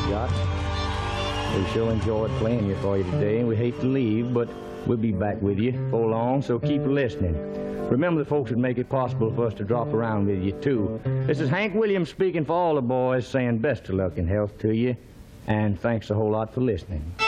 Scott. We sure enjoyed playing here for you today, and we hate to leave, but we'll be back with you before long, so keep listening. Remember the folks that make it possible for us to drop around with you, too. This is Hank Williams speaking for all the boys, saying best of luck and health to you, and thanks a whole lot for listening.